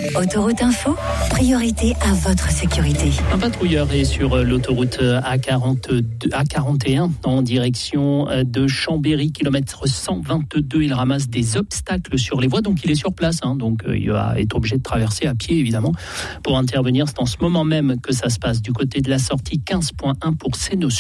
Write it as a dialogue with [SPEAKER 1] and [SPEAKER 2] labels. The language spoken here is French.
[SPEAKER 1] Autoroute Info, priorité à votre sécurité.
[SPEAKER 2] Un patrouilleur est sur l'autoroute A41 en direction de Chambéry, kilomètre 122. Il ramasse des obstacles sur les voies, donc il est sur place. Donc il va être obligé de traverser à pied, évidemment, pour intervenir. C'est en ce moment même que ça se passe du côté de la sortie 15.1 pour Sénos.